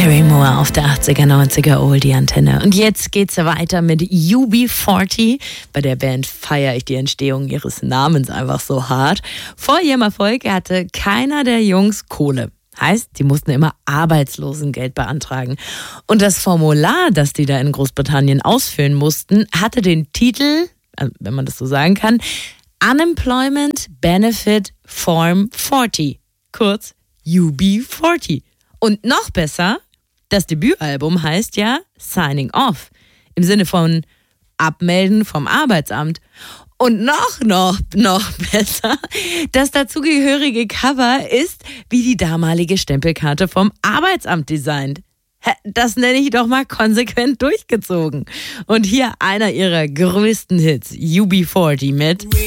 Gary Moore auf der 80er, 90er Oldie-Antenne. Und jetzt geht's weiter mit UB40. Bei der Band feiere ich die Entstehung ihres Namens einfach so hart. Vor ihrem Erfolg hatte keiner der Jungs Kohle. Heißt, die mussten immer Arbeitslosengeld beantragen. Und das Formular, das die da in Großbritannien ausfüllen mussten, hatte den Titel, wenn man das so sagen kann, Unemployment Benefit Form 40, kurz UB40. Und noch besser, das Debütalbum heißt ja Signing Off, im Sinne von Abmelden vom Arbeitsamt. Und noch besser, das dazugehörige Cover ist wie die damalige Stempelkarte vom Arbeitsamt designt. Das nenne ich doch mal konsequent durchgezogen. Und hier einer ihrer größten Hits, UB40 mit